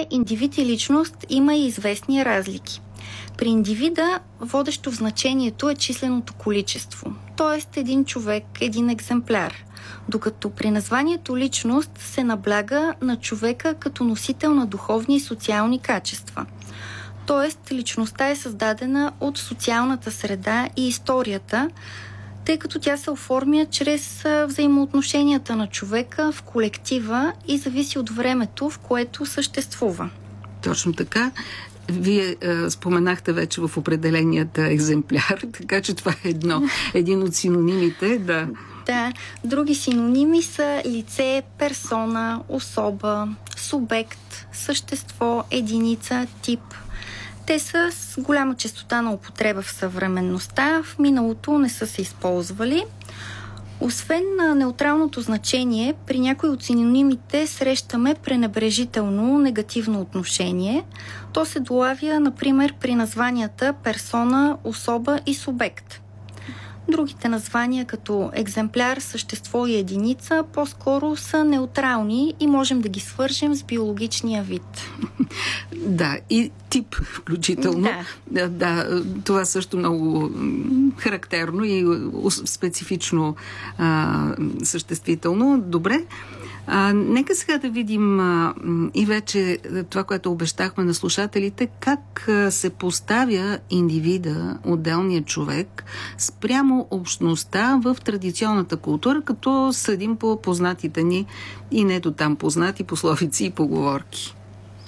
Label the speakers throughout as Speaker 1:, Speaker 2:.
Speaker 1: че индивид и личност има и известни разлики. При индивида водещо в значението е численото количество, т.е. един човек, един екземпляр, докато при названието личност се набляга на човека като носител на духовни и социални качества. Т.е. личността е създадена от социалната среда и историята, тъй като тя се оформя чрез взаимоотношенията на човека в колектива и зависи от времето, в което съществува.
Speaker 2: Точно така. Вие споменахте вече в определенията екземпляр, така че това е един от синонимите. Да.
Speaker 1: Да, други синоними са лице, персона, особа, субект, същество, единица, тип. Те са с голяма честота на употреба в съвременността, в миналото не са се използвали. Освен на неутралното значение, при някои от синонимите срещаме пренебрежително негативно отношение. То се долавя, например, при названията персона, особа и субект. Другите названия, като екземпляр, същество и единица, по-скоро са неутрални и можем да ги свържем с биологичния вид.
Speaker 2: Да, и тип включително. Да, това също много характерно и специфично съществително. Добре. Нека сега да видим и вече това, което обещахме на слушателите, как се поставя индивида, отделният човек, спрямо общността в традиционната култура, като съдим по познатите ни и не до там познати пословици и поговорки.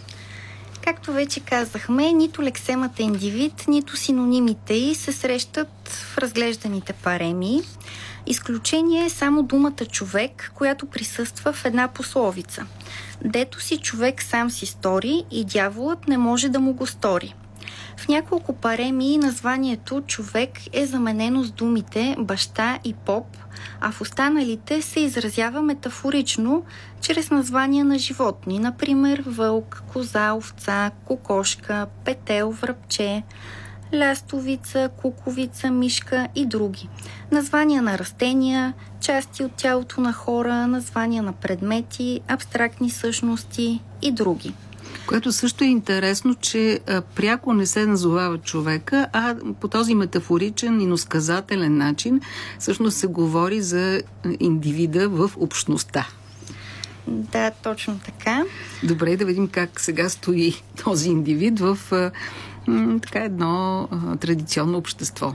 Speaker 1: Както вече казахме, нито лексемата индивид, нито синонимите й се срещат в разглежданите пареми. Изключение е само думата човек, която присъства в една пословица. Дето си човек сам си стори и дяволът не може да му го стори. В няколко пареми названието човек е заменено с думите баща и поп, а в останалите се изразява метафорично, чрез названия на животни, например вълк, коза, овца, кокошка, петел, врабче, лястовица, куковица, мишка и други. Названия на растения, части от тялото на хора, названия на предмети, абстрактни същности и други.
Speaker 2: Което също е интересно, че пряко не се назовава човека, а по този метафоричен и иносказателен начин всъщност се говори за индивида в общността.
Speaker 1: Да, точно така.
Speaker 2: Добре, да видим как сега стои този индивид в така едно традиционно общество.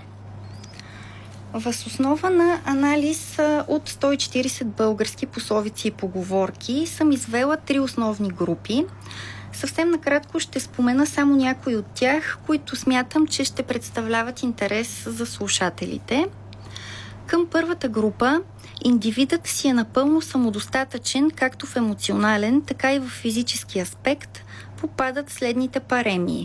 Speaker 1: Въз основа на анализ от 140 български пословици и поговорки съм извела 3 основни групи. Съвсем накратко ще спомена само някои от тях, които смятам, че ще представляват интерес за слушателите. Към първата група индивидът си е напълно самодостатъчен, както в емоционален, така и в физически аспект, попадат следните паремии.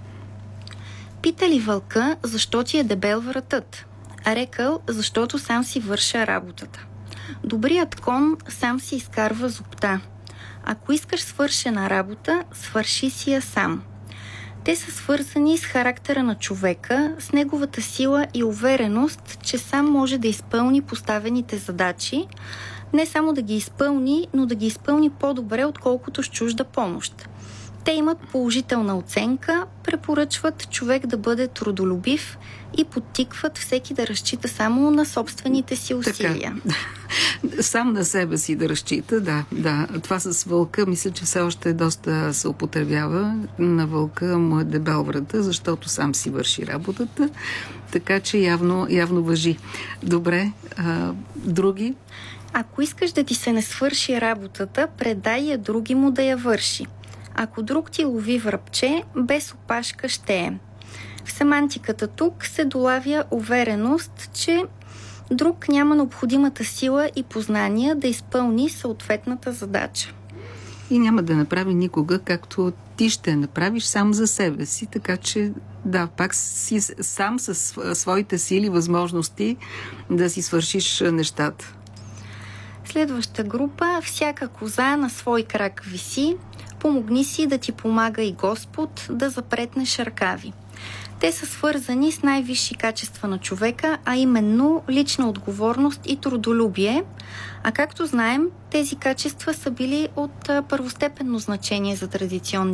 Speaker 1: Пита ли вълка, защо ти е дебел вратът? А рекъл, защото сам си върша работата. Добрият кон сам си изкарва зубта. Ако искаш свършена работа, свърши си я сам. Те са свързани с характера на човека, с неговата сила и увереност, че сам може да изпълни поставените задачи, не само да ги изпълни, но да ги изпълни по-добре, отколкото с чужда помощ. Те имат положителна оценка, препоръчват човек да бъде трудолюбив и подтикват всеки да разчита само на собствените си усилия.
Speaker 2: Така. Сам на себе си да разчита, да. Това с вълка, мисля, че все още доста се употребява. На вълка му е дебел врата, защото сам си върши работата. Така че явно важи. Добре, други?
Speaker 1: Ако искаш да ти се не свърши работата, предай я други му да я върши. Ако друг ти лови врабче, без опашка ще е. В семантиката тук се долавя увереност, че друг няма необходимата сила и познания да изпълни съответната задача.
Speaker 2: И няма да направи никога, както ти ще направиш сам за себе си, така че да, пак си сам със своите сили, възможности да си свършиш нещата.
Speaker 1: Следваща група, всяка коза на свой крак виси, помогни си да ти помага и Господ да запретнеш ръкави. Те са свързани с най-висши качества на човека, а именно лична отговорност и трудолюбие. А както знаем, тези качества са били от първостепенно значение за традиционни